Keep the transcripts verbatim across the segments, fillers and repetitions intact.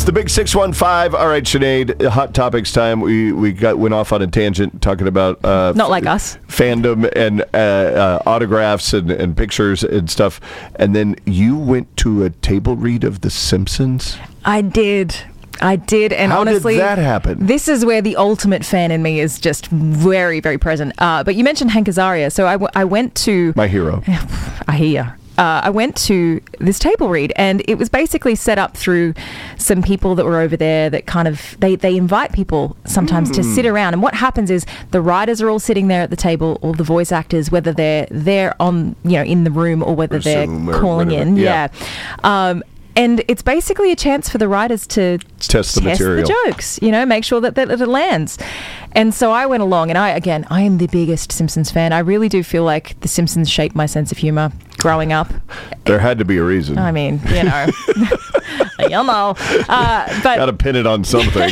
the Big six one five. All right, Sinead, Hot Topics time. We we got went off on a tangent talking about... Uh, Not like us. Fandom and uh, uh, autographs and, and pictures and stuff. And then you went to a table read of The Simpsons? I did. I did, and How honestly, did that happen? This is where the ultimate fan in me is just very, very present. Uh, but you mentioned Hank Azaria, so I, w- I went to... My hero. I hear. Uh, I went to this table read, and it was basically set up through some people that were over there that kind of, they, they invite people sometimes mm. to sit around. And what happens is the writers are all sitting there at the table, all the voice actors, whether they're there on, you know, in the room or whether or they're calling in. Yeah. yeah. Um, And it's basically a chance for the writers to test the test material, the jokes, you know, make sure that, that it lands. And so I went along, and I, again, I am the biggest Simpsons fan. I really do feel like The Simpsons shaped my sense of humor growing up. There had to be a reason. I mean, you know, you know. Uh, but got to pin it on something.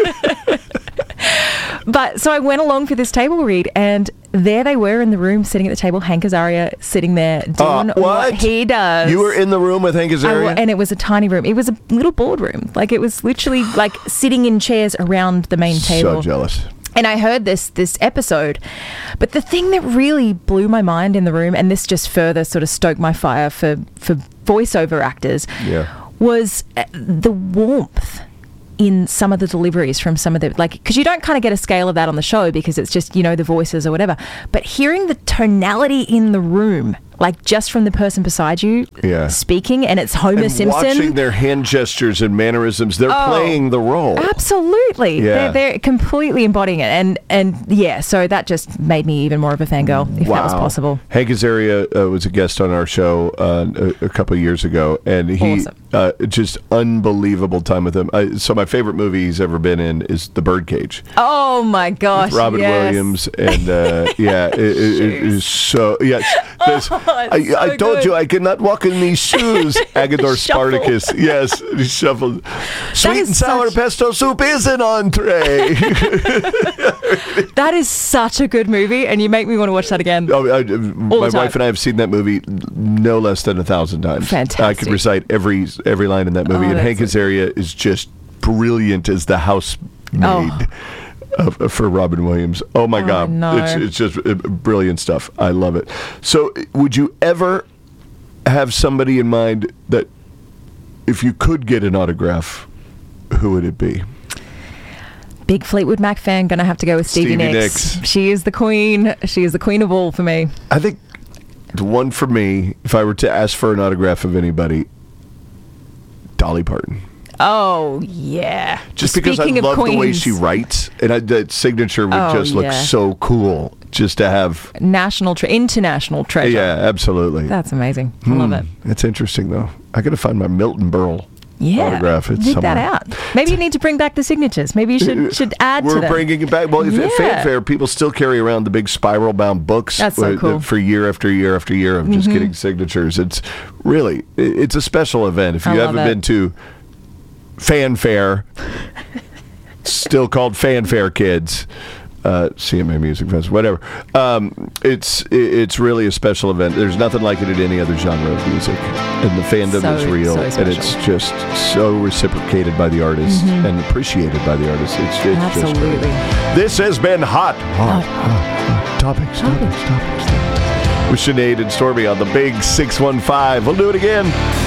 But so I went along for this table read, and there they were in the room, sitting at the table. Hank Azaria sitting there doing uh, what? what he does. You were in the room with Hank Azaria? I, and it was a tiny room. It was a little boardroom. Like, it was literally like sitting in chairs around the main table. So jealous. And I heard this this episode, but the thing that really blew my mind in the room, and this just further sort of stoked my fire for, for voiceover actors, yeah. was the warmth in some of the deliveries from some of the, like, because you don't kind of get a scale of that on the show because it's just, you know, the voices or whatever, but hearing the tonality in the room, like just from the person beside you yeah. speaking, and it's Homer and Simpson. Watching their hand gestures and mannerisms, they're oh, playing the role. Absolutely. Yeah. They're, they're completely embodying it. And, and yeah, so that just made me even more of a fangirl, if wow. that was possible. Hank Azaria uh, was a guest on our show uh, a, a couple of years ago, and he awesome. uh, just unbelievable time with him. I, so my favorite movie he's ever been in is The Birdcage. Oh my gosh. With Robin yes. Williams, and uh, yeah, it, it, it is so yes. Oh, so I, I told good. you I could not walk in these shoes. Agador Spartacus, yes, he shuffled. Sweet and sour such... pesto soup is an entree. That is such a good movie, and you make me want to watch that again. Oh, I, my wife and I have seen that movie no less than a thousand times. Fantastic. I could recite every every line in that movie, oh, and Hank Azaria is just brilliant as the housemaid. Oh. Of, for Robin Williams. Oh my oh, God. No. It's it's just uh, brilliant stuff. I love it. So would you ever have somebody in mind that if you could get an autograph, who would it be? Big Fleetwood Mac fan, gonna have to go with Stevie, Stevie Nicks. Nicks. She is the queen. She is the queen of all for me. I think the one for me, if I were to ask for an autograph of anybody, Dolly Parton. Oh, yeah. Just Speaking because I of love queens, the way she writes, and I, that signature would oh, just look yeah. so cool just to have. National, tre- international treasure. Yeah, absolutely. That's amazing. I hmm. love it. It's interesting, though. I got to find my Milton Berle yeah. autograph. It's dig somewhere. that out. Maybe you need to bring back the signatures. Maybe you should should add We're to them. We're bringing it back. Well, if yeah. at Fanfare, people still carry around the big spiral-bound books. That's so uh, cool. For year after year after year of just mm-hmm. getting signatures. It's really, it's a special event. If you I haven't love it. been to Fanfare, still called Fanfare Kids, uh, C M A Music Fest, whatever. Um, it's it's really a special event. There's nothing like it in any other genre of music, and the fandom so, is real, so and it's just so reciprocated by the artists mm-hmm. and appreciated by the artists. It's, it's Absolutely. just great. This has been hot, hot, hot, hot topics, topics, topics, topics. With Sinead and Stormy on the Big six one five. We'll do it again.